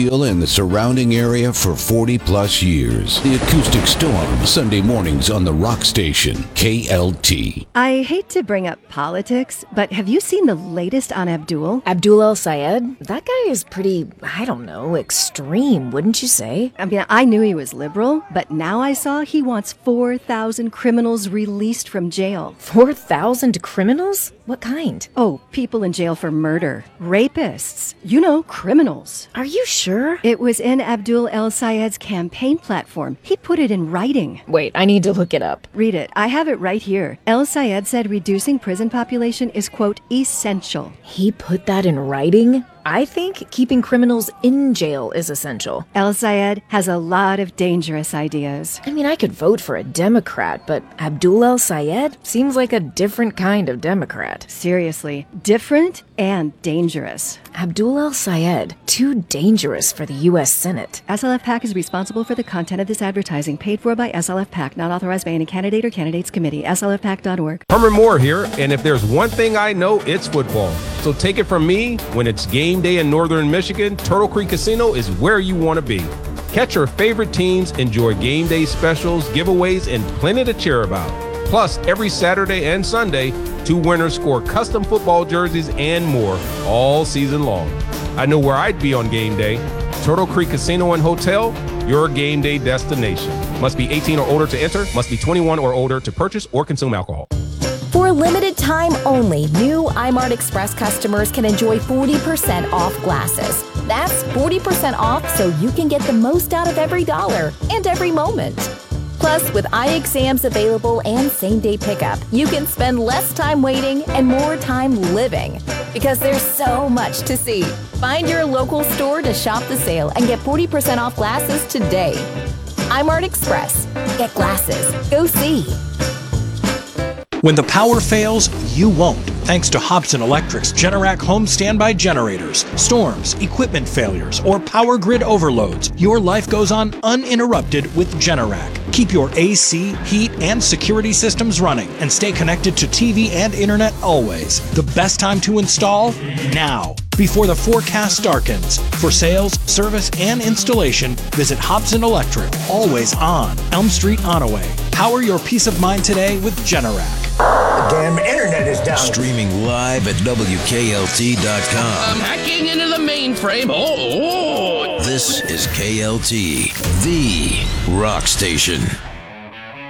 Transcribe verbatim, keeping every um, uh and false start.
Peekskill and the surrounding area for forty plus years. The Acoustic Storm, Sunday mornings on the Rock Station, K L T. I hate to bring up politics, but have you seen the latest on Abdul? Abdul El-Sayed? That guy is pretty, I don't know, extreme, wouldn't you say? I mean, I knew he was liberal, but now I saw he wants four thousand criminals released from jail. four thousand criminals? What kind? Oh, people in jail for murder. Rapists. You know, criminals. Are you sure? It was in Abdul El-Sayed's campaign platform. He put it in writing. Wait, I need to look it up. Read it. I have it right here. El-Sayed said reducing prison population is, quote, essential. He put that in writing? I think keeping criminals in jail is essential. El-Sayed has a lot of dangerous ideas. I mean, I could vote for a Democrat, but Abdul El-Sayed seems like a different kind of Democrat. Seriously, different and dangerous. Abdul El-Sayed, too dangerous for the U S Senate. S L F PAC is responsible for the content of this advertising, paid for by S L F PAC, not authorized by any candidate or candidates committee. S L F pac dot org. Herman Moore here, and if there's one thing I know, it's football. So take it from me, when it's game day in Northern Michigan, Turtle Creek Casino is where you want to be. Catch your favorite teams, enjoy game day specials, giveaways, and plenty to cheer about. Plus, every Saturday and Sunday, two winners score custom football jerseys and more all season long. I know where I'd be on game day. Turtle Creek Casino and Hotel, your game day destination. Must be eighteen or older to enter. Must be twenty-one or older to purchase or consume alcohol. For a limited time only, new iMart Express customers can enjoy forty percent off glasses. That's forty percent off so you can get the most out of every dollar and every moment. Plus, with eye exams available and same-day pickup, you can spend less time waiting and more time living. Because there's so much to see. Find your local store to shop the sale and get forty percent off glasses today. iMart Express. Get glasses. Go see. When the power fails, you won't. Thanks to Hobson Electric's Generac home standby generators. Storms, equipment failures, or power grid overloads, your life goes on uninterrupted with Generac. Keep your A C, heat, and security systems running and stay connected to T V and internet always. The best time to install? Now, before the forecast darkens. For sales, service, and installation, visit Hobson Electric, always on Elm Street, Onaway. Power your peace of mind today with Generac. The damn internet is down. Streaming live at W K L T dot com. I'm hacking into the mainframe. Oh, oh. This is K L T, the rock station.